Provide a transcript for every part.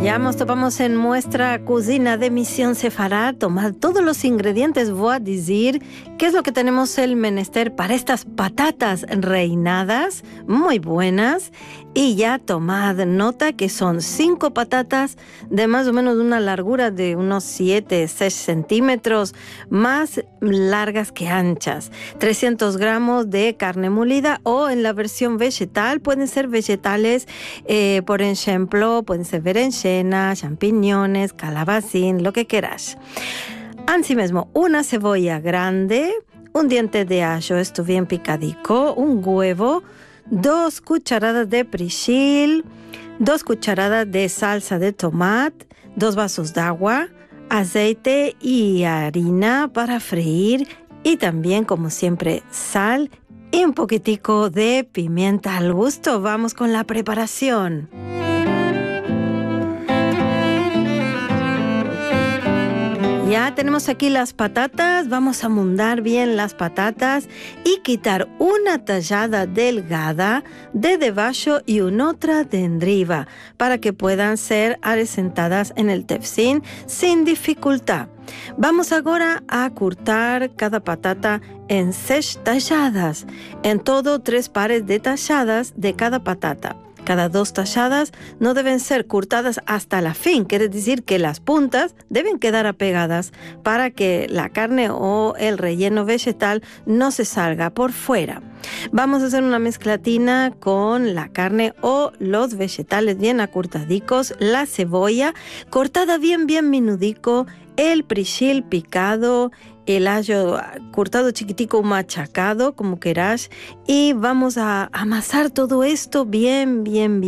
Ya nos topamos en nuestra cocina de Misión Sefarad. Tomad todos los ingredientes, voy a decir qué es lo que tenemos el menester para estas patatas reinadas, muy buenas. Y ya tomad nota que son 5 patatas de más o menos una largura de unos 7-6 centímetros, más largas que anchas. 300 gramos de carne molida o en la versión vegetal, pueden ser vegetales, por ejemplo, pueden ser berenjena, champiñones, calabacín, lo que quieras. Así mismo, una cebolla grande, un diente de ajo, esto bien picadico, un huevo, 2 cucharadas de perejil, 2 cucharadas de salsa de tomate, 2 vasos de agua, aceite y harina para freír y también, como siempre, sal y un poquitico de pimienta al gusto. Vamos con la preparación. Ya tenemos aquí las patatas, vamos a mundar bien las patatas y quitar una tallada delgada de debajo y una otra de enriba para que puedan ser asentadas en el tefsín sin dificultad. Vamos ahora a cortar cada patata en 6 talladas, en todo 3 pares de talladas de cada patata. Cada 2 talladas no deben ser cortadas hasta la fin, quiere decir que las puntas deben quedar apegadas para que la carne o el relleno vegetal no se salga por fuera. Vamos a hacer una mezclatina con la carne o los vegetales bien acortadicos, la cebolla cortada bien menudico, el perejil picado, el ajo cortado chiquitico, machacado, como querás, y vamos a amasar todo esto bien.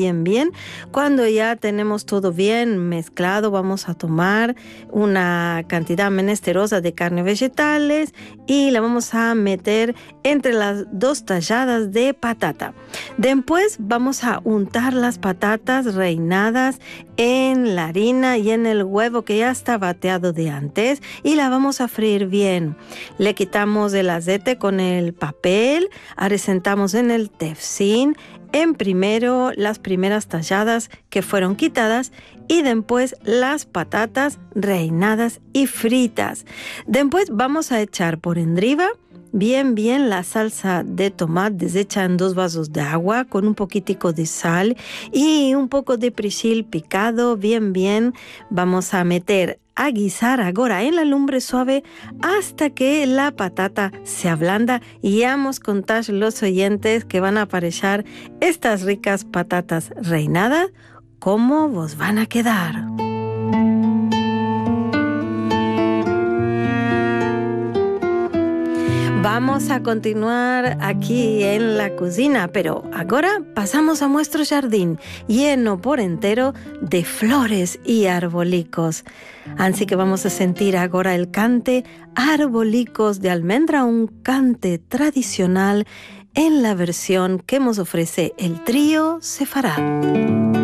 Cuando ya tenemos todo bien mezclado, vamos a tomar una cantidad menesterosa de carne vegetales y la vamos a meter entre las 2 talladas de patata. Después vamos a untar las patatas reinadas en la harina y en el huevo que ya está bateado de antes y la vamos a freír bien. Le quitamos el aceite con el papel, asentamos en el tefsín, en primero las primeras talladas que fueron quitadas y después las patatas reinadas y fritas. Después vamos a echar por enriba bien la salsa de tomate deshecha en 2 vasos de agua con un poquitico de sal y un poco de perejil picado bien. Vamos a meter a guisar ahora en la lumbre suave hasta que la patata se ablanda y vamos a contar los oyentes que van a aparecer estas ricas patatas reinadas, cómo vos van a quedar. Vamos a continuar aquí en la cocina, pero ahora pasamos a nuestro jardín, lleno por entero de flores y arbolicos. Así que vamos a sentir ahora el cante Arbolicos de Almendra, un cante tradicional en la versión que nos ofrece el trío Sefarad.